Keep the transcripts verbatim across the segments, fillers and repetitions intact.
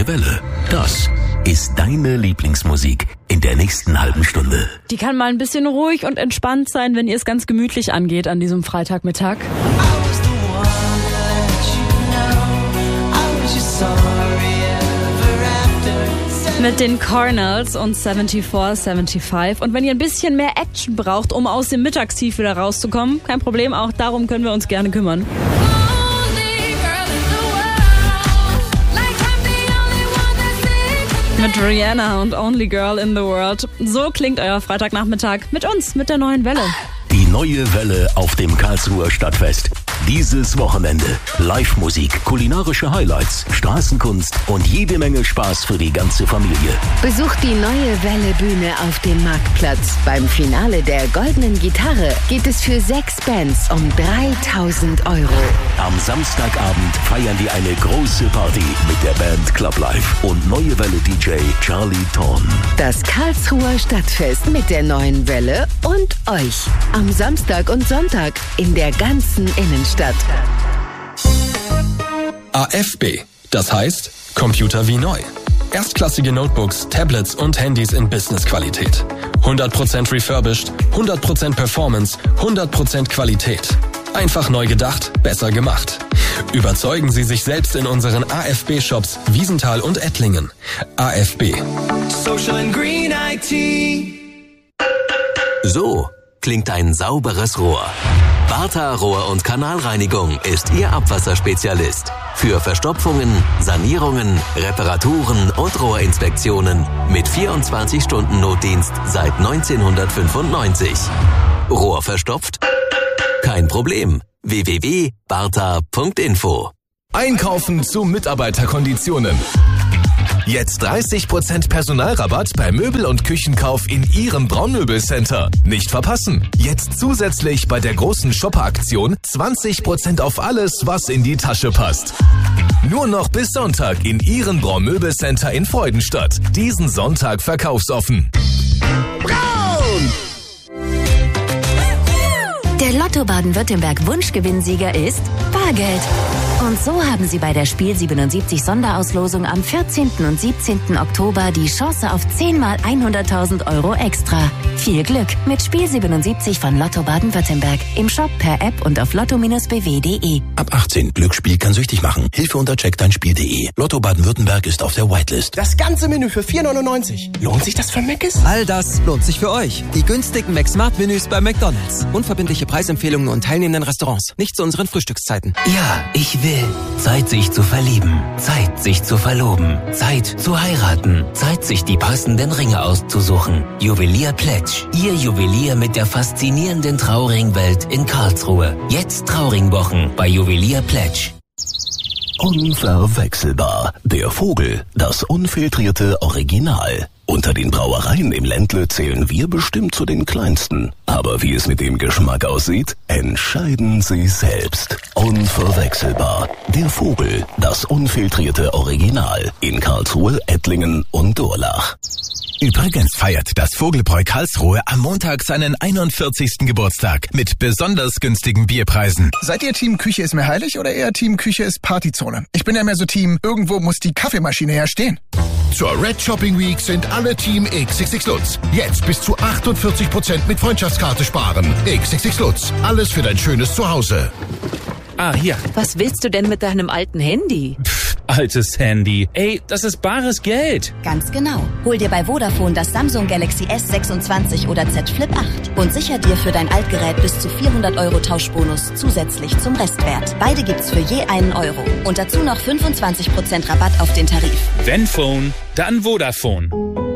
neue Welle. Das ist deine Lieblingsmusik in der nächsten halben Stunde. Die kann mal ein bisschen ruhig und entspannt sein, wenn ihr es ganz gemütlich angeht an diesem Freitagmittag. Mit den Cornels und vierundsiebzig fünfundsiebzig. Und wenn ihr ein bisschen mehr Action braucht, um aus dem Mittagstief wieder rauszukommen, kein Problem, auch darum können wir uns gerne kümmern. Mit Rihanna und Only Girl in the World. So klingt euer Freitagnachmittag mit uns, mit der neuen Welle. Die neue Welle auf dem Karlsruher Stadtfest. Dieses Wochenende Live-Musik, kulinarische Highlights, Straßenkunst und jede Menge Spaß für die ganze Familie. Besucht die neue Welle-Bühne auf dem Marktplatz. Beim Finale der Goldenen Gitarre geht es für sechs Bands um dreitausend Euro. Am Samstagabend feiern wir eine große Party mit der Band Club Life und neue Welle-D J Charlie Thorn. Das Karlsruher Stadtfest mit der neuen Welle und euch. Am Samstag und Sonntag in der ganzen Innenstadt. A F B, das heißt Computer wie neu. Erstklassige Notebooks, Tablets und Handys in Business-Qualität. hundert Prozent refurbished, hundert Prozent Performance, hundert Prozent Qualität. Einfach neu gedacht, besser gemacht. Überzeugen Sie sich selbst in unseren A F B-Shops Wiesenthal und Ettlingen. A F B. Social and Green I T. So klingt ein sauberes Rohr. Bartha Rohr- und Kanalreinigung ist Ihr Abwasserspezialist. Für Verstopfungen, Sanierungen, Reparaturen und Rohrinspektionen mit vierundzwanzig Stunden Notdienst seit neunzehnhundertfünfundneunzig. Rohr verstopft? Kein Problem. w w w punkt bartha punkt info. Einkaufen zu Mitarbeiterkonditionen. Jetzt dreißig Prozent Personalrabatt bei Möbel- und Küchenkauf in Ihrem Braunmöbelcenter. Nicht verpassen. Jetzt zusätzlich bei der großen Shopper-Aktion zwanzig Prozent auf alles, was in die Tasche passt. Nur noch bis Sonntag in Ihrem Braunmöbelcenter in Freudenstadt. Diesen Sonntag verkaufsoffen. Braun! Der Lotto Baden-Württemberg Wunschgewinnsieger ist Bargeld. Und so haben Sie bei der Spiel siebenundsiebzig Sonderauslosung am vierzehnten und siebzehnten Oktober die Chance auf zehn mal hunderttausend Euro extra. Viel Glück mit Spiel siebenundsiebzig von Lotto Baden-Württemberg. Im Shop, per App und auf lotto b w punkt de. Ab achtzehn. Glücksspiel kann süchtig machen. Hilfe unter check dein spiel punkt de. Lotto Baden-Württemberg ist auf der Whitelist. Das ganze Menü für vier neunundneunzig. Lohnt sich das für Mc's? All das lohnt sich für euch. Die günstigen McSmart-Menüs bei McDonald's. Unverbindliche Preisempfehlungen und teilnehmenden Restaurants. Nicht zu unseren Frühstückszeiten. Ja, ich will. Zeit, sich zu verlieben. Zeit, sich zu verloben. Zeit, zu heiraten. Zeit, sich die passenden Ringe auszusuchen. Juwelier Pletsch. Ihr Juwelier mit der faszinierenden Trauringwelt in Karlsruhe. Jetzt Trauringwochen bei Juwelier Pletsch. Unverwechselbar. Der Vogel, das unfiltrierte Original. Unter den Brauereien im Ländle zählen wir bestimmt zu den kleinsten. Aber wie es mit dem Geschmack aussieht, entscheiden Sie selbst. Unverwechselbar. Der Vogel, das unfiltrierte Original. In Karlsruhe, Ettlingen und Durlach. Übrigens feiert das Vogelbräu Karlsruhe am Montag seinen einundvierzigsten Geburtstag mit besonders günstigen Bierpreisen. Seid ihr Team Küche ist mir heilig oder eher Team Küche ist Partyzone? Ich bin ja mehr so Team, irgendwo muss die Kaffeemaschine ja stehen. Zur Red Shopping Week sind alle Team X X X Lutz. Jetzt bis zu achtundvierzig Prozent mit Freundschaftskarte sparen. X X X Lutz. Alles für dein schönes Zuhause. Ah, hier. Was willst du denn mit deinem alten Handy? Pff, altes Handy. Ey, das ist bares Geld. Ganz genau. Hol dir bei Vodafone das Samsung Galaxy S sechsundzwanzig oder Z Flip acht und sicher dir für dein Altgerät bis zu vierhundert Euro Tauschbonus zusätzlich zum Restwert. Beide gibt's für je einen Euro. Und dazu noch fünfundzwanzig Prozent Rabatt auf den Tarif. Wenn Phone, dann Vodafone.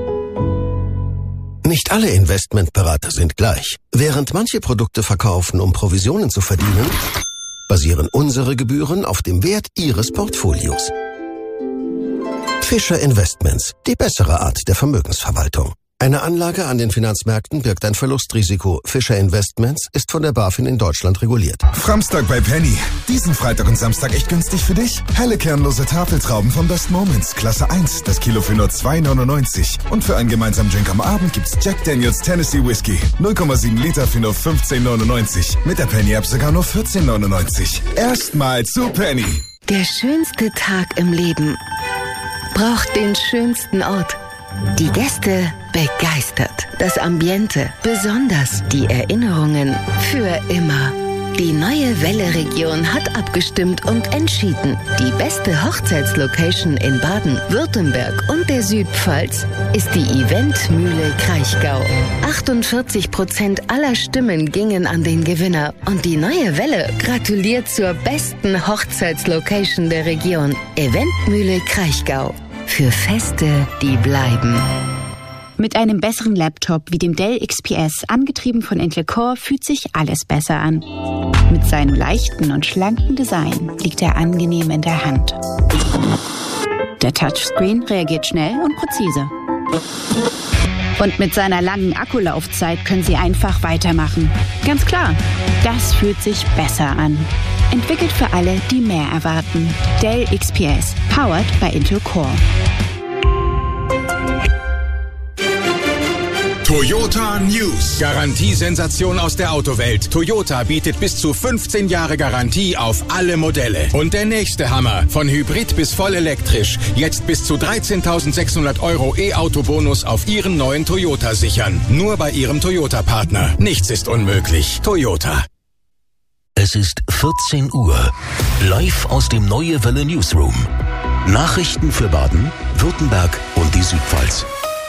Nicht alle Investmentberater sind gleich. Während manche Produkte verkaufen, um Provisionen zu verdienen, basieren unsere Gebühren auf dem Wert Ihres Portfolios. Fischer Investments, die bessere Art der Vermögensverwaltung. Eine Anlage an den Finanzmärkten birgt ein Verlustrisiko. Fischer Investments ist von der BaFin in Deutschland reguliert. Framstag bei Penny. Diesen Freitag und Samstag echt günstig für dich. Helle kernlose Tafeltrauben von Best Moments. Klasse eins. Das Kilo für nur zwei neunundneunzig. Und für einen gemeinsamen Drink am Abend gibt's Jack Daniels Tennessee Whiskey. null Komma sieben Liter für nur fünfzehn neunundneunzig. Mit der Penny-App sogar nur vierzehn neunundneunzig. Erstmal zu Penny. Der schönste Tag im Leben braucht den schönsten Ort. Die Gäste begeistert. Das Ambiente besonders. Die Erinnerungen für immer. Die neue Welle-Region hat abgestimmt und entschieden. Die beste Hochzeitslocation in Baden, Württemberg und der Südpfalz ist die Eventmühle Kraichgau. achtundvierzig Prozent aller Stimmen gingen an den Gewinner. Und die neue Welle gratuliert zur besten Hochzeitslocation der Region. Eventmühle Kraichgau. Für Feste, die bleiben. Mit einem besseren Laptop wie dem Dell X P S, angetrieben von Intel Core, fühlt sich alles besser an. Mit seinem leichten und schlanken Design liegt er angenehm in der Hand. Der Touchscreen reagiert schnell und präzise. Und mit seiner langen Akkulaufzeit können Sie einfach weitermachen. Ganz klar, das fühlt sich besser an. Entwickelt für alle, die mehr erwarten. Dell X P S, powered by Intel Core. Toyota News. Garantiesensation aus der Autowelt. Toyota bietet bis zu fünfzehn Jahre Garantie auf alle Modelle. Und der nächste Hammer. Von Hybrid bis voll elektrisch. Jetzt bis zu dreizehntausendsechshundert Euro E-Auto-Bonus auf Ihren neuen Toyota sichern. Nur bei Ihrem Toyota-Partner. Nichts ist unmöglich. Toyota. Es ist vierzehn Uhr. Live aus dem Neue Welle Newsroom. Nachrichten für Baden, Württemberg und die Südpfalz.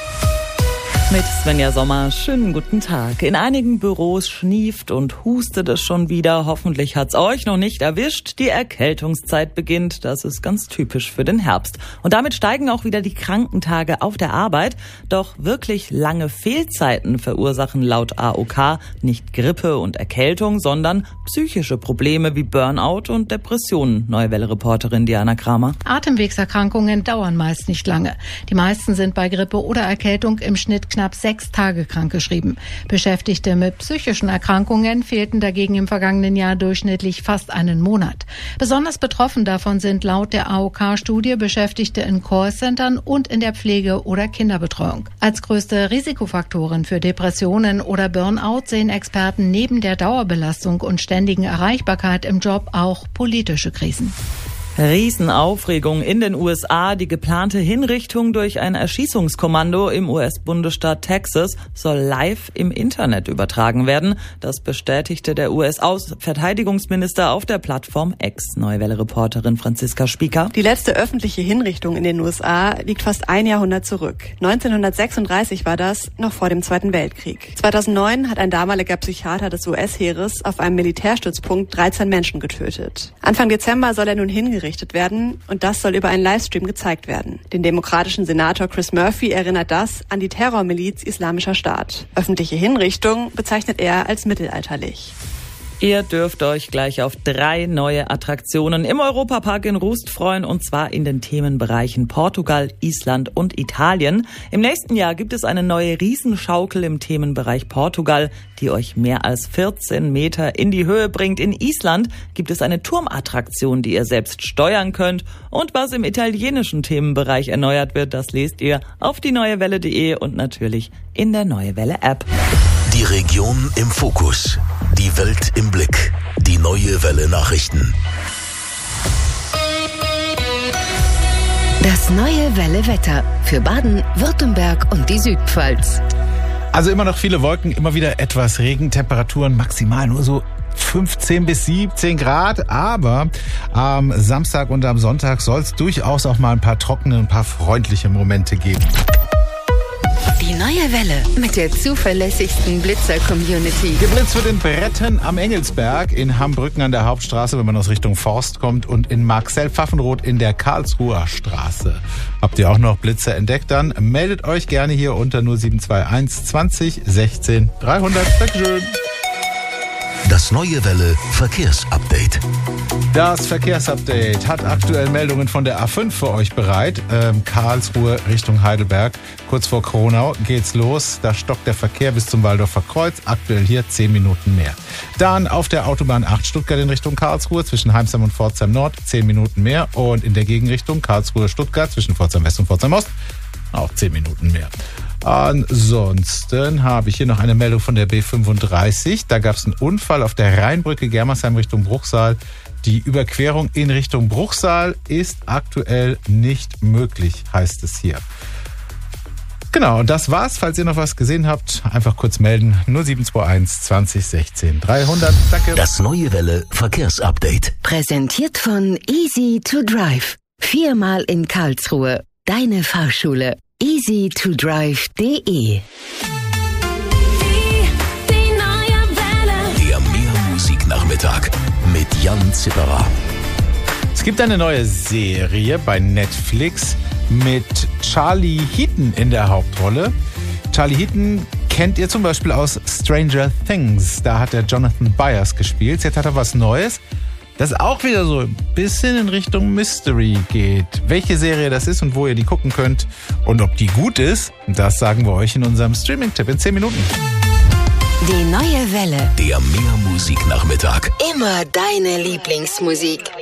Mit Svenja Sommer, schönen guten Tag. In einigen Büros schnieft und hustet es schon wieder. Hoffentlich hat's euch noch nicht erwischt. Die Erkältungszeit beginnt. Das ist ganz typisch für den Herbst. Und damit steigen auch wieder die Krankentage auf der Arbeit. Doch wirklich lange Fehlzeiten verursachen laut A O K nicht Grippe und Erkältung, sondern psychische Probleme wie Burnout und Depressionen. Neue Welle-Reporterin Diana Kramer. Atemwegserkrankungen dauern meist nicht lange. Die meisten sind bei Grippe oder Erkältung im Schnitt knapp sechs Tage krankgeschrieben. Beschäftigte mit psychischen Erkrankungen fehlten dagegen im vergangenen Jahr durchschnittlich fast einen Monat. Besonders betroffen davon sind laut der A O K-Studie Beschäftigte in Callcentern und in der Pflege- oder Kinderbetreuung. Als größte Risikofaktoren für Depressionen oder Burnout sehen Experten neben der Dauerbelastung und ständigen Erreichbarkeit im Job auch politische Krisen. Riesenaufregung in den U S A. Die geplante Hinrichtung durch ein Erschießungskommando im U S-Bundesstaat Texas soll live im Internet übertragen werden. Das bestätigte der U S-Verteidigungsminister auf der Plattform X. Neue Welle-Reporterin Franziska Spieker. Die letzte öffentliche Hinrichtung in den U S A liegt fast ein Jahrhundert zurück. neunzehnhundertsechsunddreißig war das, noch vor dem Zweiten Weltkrieg. zweitausendneun hat ein damaliger Psychiater des U S-Heeres auf einem Militärstützpunkt dreizehn Menschen getötet. Anfang Dezember soll er nun hingerichtet werden und das soll über einen Livestream gezeigt werden. Den demokratischen Senator Chris Murphy erinnert das an die Terrormiliz Islamischer Staat. Öffentliche Hinrichtung bezeichnet er als mittelalterlich. Ihr dürft euch gleich auf drei neue Attraktionen im Europapark in Rust freuen, und zwar in den Themenbereichen Portugal, Island und Italien. Im nächsten Jahr gibt es eine neue Riesenschaukel im Themenbereich Portugal, die euch mehr als vierzehn Meter in die Höhe bringt. In Island gibt es eine Turmattraktion, die ihr selbst steuern könnt. Und was im italienischen Themenbereich erneuert wird, das lest ihr auf die neue welle punkt de und natürlich in der Neue Welle App. Die Region im Fokus. Die Welt im Blick. Die Neue Welle Nachrichten. Das Neue Welle Wetter für Baden, Württemberg und die Südpfalz. Also immer noch viele Wolken, immer wieder etwas Regen, Temperaturen maximal nur so fünfzehn bis siebzehn Grad, aber am Samstag und am Sonntag soll es durchaus auch mal ein paar trockene, ein paar freundliche Momente geben. Die Neue Welle mit der zuverlässigsten Blitzer-Community. Geblitzt wird in Bretten am Engelsberg, in Hambrücken an der Hauptstraße, wenn man aus Richtung Forst kommt, und in Marxell-Pfaffenroth in der Karlsruher Straße. Habt ihr auch noch Blitzer entdeckt? Dann meldet euch gerne hier unter null sieben zwei eins zwanzig sechzehn dreihundert. Dankeschön. Das Neue Welle Verkehrsupdate. Das Verkehrsupdate hat aktuell Meldungen von der A fünf für euch bereit. Ähm, Karlsruhe Richtung Heidelberg. Kurz vor Kronau geht's los. Da stockt der Verkehr bis zum Waldorfer Kreuz. Aktuell hier zehn Minuten mehr. Dann auf der Autobahn acht Stuttgart in Richtung Karlsruhe zwischen Heimsheim und Pforzheim Nord zehn Minuten mehr. Und in der Gegenrichtung Karlsruhe Stuttgart zwischen Pforzheim West und Pforzheim Ost auch zehn Minuten mehr. Ansonsten habe ich hier noch eine Meldung von der B fünfunddreißig. Da gab es einen Unfall auf der Rheinbrücke Germersheim Richtung Bruchsal. Die Überquerung in Richtung Bruchsal ist aktuell nicht möglich, heißt es hier. Genau, und das war's. Falls ihr noch was gesehen habt, einfach kurz melden. null sieben zwei eins zwanzig sechzehn dreihundert. Danke. Das Neue Welle Verkehrsupdate. Präsentiert von Easy to Drive. Viermal in Karlsruhe. Deine Fahrschule. easy to drive punkt de. Der Meermusiknachmittag mit Jan Zipperer. Es gibt eine neue Serie bei Netflix mit Charlie Heaton in der Hauptrolle. Charlie Heaton kennt ihr zum Beispiel aus Stranger Things. Da hat er Jonathan Byers gespielt. Jetzt hat er was Neues, das auch wieder so ein bisschen in Richtung Mystery geht. Welche Serie das ist und wo ihr die gucken könnt und ob die gut ist, das sagen wir euch in unserem Streaming-Tipp in zehn Minuten. Die neue Welle. Der Meermusiknachmittag. Immer deine Lieblingsmusik.